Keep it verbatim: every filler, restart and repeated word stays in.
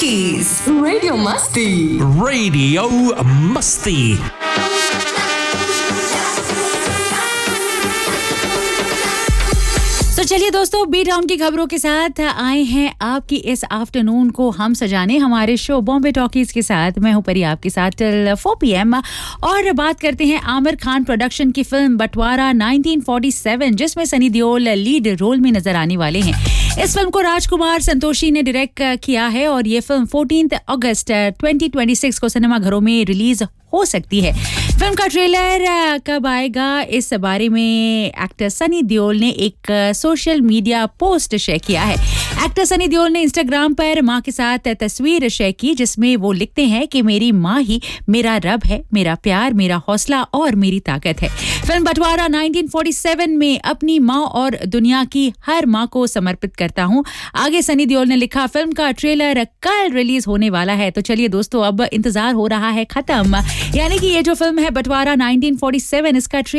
Talkies, Radio Masti. Radio Masti. तो चलिए दोस्तों, बी टाउन की खबरों के साथ आए हैं आपकी इस आफ्टरनून को हम सजाने हमारे शो बॉम्बे टॉकीज के साथ। मैं हूं परी आपके साथ टिल फोर पी एम और बात करते हैं आमिर खान प्रोडक्शन की फिल्म बंटवारा नाइनटीन फोर्टी सेवन, जिसमें सनी देओल लीड रोल में नजर आने वाले हैं। इस फिल्म को राजकुमार संतोषी ने डायरेक्ट किया है और ये फिल्म चौदह अगस्त ट्वेंटी ट्वेंटी सिक्स को सिनेमा घरों में रिलीज हो सकती है। फिल्म का ट्रेलर कब आएगा, इस बारे में एक्टर सनी देओल ने एक सोशल मीडिया पोस्ट शेयर किया है। एक्टर सनी देओल ने इंस्टाग्राम पर मां के साथ तस्वीर शेयर की, जिसमें वो लिखते हैं कि मेरी मां ही मेरा रब है, मेरा प्यार, मेरा हौसला और मेरी ताकत है। फिल्म बंटवारा नाइनटीन फोर्टी सेवन में अपनी मां और दुनिया की हर मां को समर्पित करता हूं। आगे सनी देओल ने लिखा, फिल्म का ट्रेलर कल रिलीज होने वाला है। तो चलिए दोस्तों, अब इंतजार हो रहा है खत्म, यानी कि ये जो फिल्म है बंटवारा नाइनटीन फोर्टी सेवन, इसका